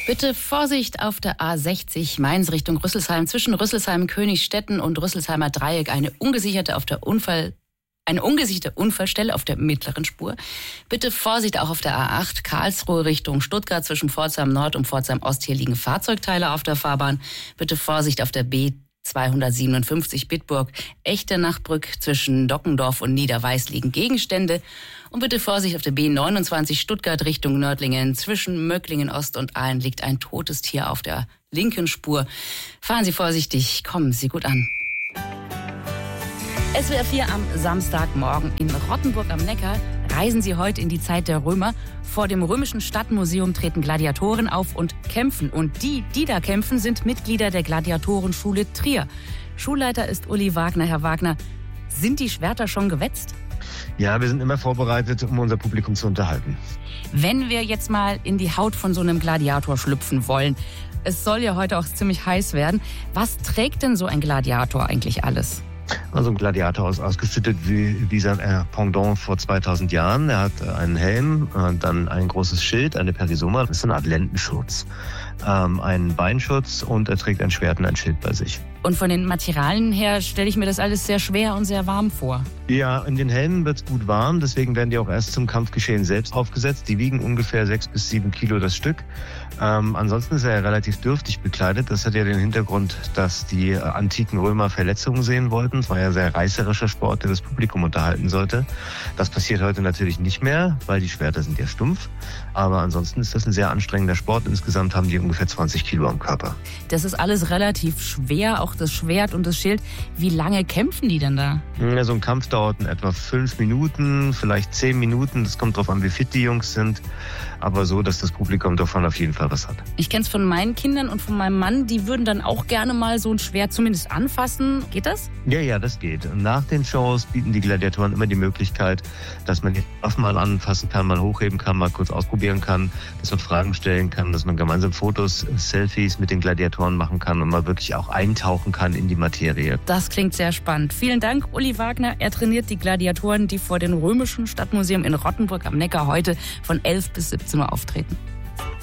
Bitte Vorsicht auf der A60 Mainz Richtung Rüsselsheim. Zwischen Rüsselsheim, Königstetten und Rüsselsheimer Dreieck eine ungesicherte Unfallstelle auf der mittleren Spur. Bitte Vorsicht auch auf der A8 Karlsruhe Richtung Stuttgart. Zwischen Pforzheim Nord und Pforzheim Ost hier liegen Fahrzeugteile auf der Fahrbahn. Bitte Vorsicht auf der B257 Bitburg Echternachbrück. Zwischen Dockendorf und Niederweiß liegen Gegenstände. Und bitte Vorsicht auf der B29 Stuttgart Richtung Nördlingen. Zwischen Möcklingen Ost und Aalen liegt ein totes Tier auf der linken Spur. Fahren Sie vorsichtig, kommen Sie gut an. SWR 4 am Samstagmorgen in Rottenburg am Neckar. Reisen Sie heute in die Zeit der Römer. Vor dem Römischen Stadtmuseum treten Gladiatoren auf und kämpfen. Und die da kämpfen, sind Mitglieder der Gladiatorenschule Trier. Schulleiter ist Uli Wagner. Herr Wagner, sind die Schwerter schon gewetzt? Ja, wir sind immer vorbereitet, um unser Publikum zu unterhalten. Wenn wir jetzt mal in die Haut von so einem Gladiator schlüpfen wollen, es soll ja heute auch ziemlich heiß werden. Was trägt denn so ein Gladiator eigentlich alles? Also ein Gladiator ist ausgestattet wie sein Pendant vor 2000 Jahren. Er hat einen Helm, dann ein großes Schild, eine Perisoma, das ist eine Art Lendenschutz, einen Beinschutz und er trägt ein Schwert und ein Schild bei sich. Und von den Materialien her stelle ich mir das alles sehr schwer und sehr warm vor. Ja, in den Helmen wird es gut warm, deswegen werden die auch erst zum Kampfgeschehen selbst aufgesetzt. Die wiegen ungefähr 6 bis 7 Kilo das Stück. Ansonsten ist er ja relativ dürftig bekleidet. Das hat ja den Hintergrund, dass die antiken Römer Verletzungen sehen wollten. Es war ja ein sehr reißerischer Sport, der das Publikum unterhalten sollte. Das passiert heute natürlich nicht mehr, weil die Schwerter sind ja stumpf. Aber ansonsten ist das ein sehr anstrengender Sport. Insgesamt haben die ungefähr 20 Kilo am Körper. Das ist alles relativ schwer, auch das Schwert und das Schild. Wie lange kämpfen die denn da? Ja, so ein Kampf dauert in etwa 5 Minuten, vielleicht 10 Minuten. Das kommt drauf an, wie fit die Jungs sind. Aber so, dass das Publikum davon auf jeden Fall was hat. Ich kenne es von meinen Kindern und von meinem Mann. Die würden dann auch gerne mal so ein Schwert zumindest anfassen. Geht das? Ja, das geht. Und nach den Shows bieten die Gladiatoren immer die Möglichkeit, dass man die Waffen mal anfassen kann, mal hochheben kann, mal kurz ausprobieren kann, dass man Fragen stellen kann, dass man gemeinsam Fotos, Selfies mit den Gladiatoren machen kann und mal wirklich auch eintauchen kann in die Materie. Das klingt sehr spannend. Vielen Dank, Uli Wagner. Er trainiert die Gladiatoren, die vor dem Römischen Stadtmuseum in Rottenburg am Neckar heute von 11 bis 17 Uhr auftreten.